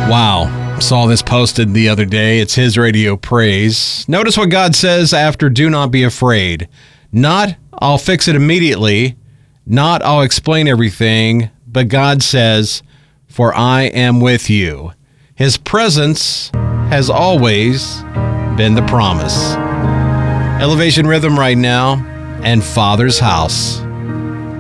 Wow. Saw this posted the other day. It's His Radio Praise. Notice what God says after do not be afraid. Not, I'll fix it immediately. Not, I'll explain everything. But God says, for I am with you. His presence has always been the promise. Elevation Rhythm right now, and Father's House.